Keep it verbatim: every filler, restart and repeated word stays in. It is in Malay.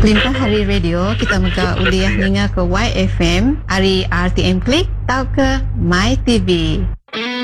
Limpah hari radio kita muka uliah ninga ke Y F M, hari R T M Klik, tau ke My T V.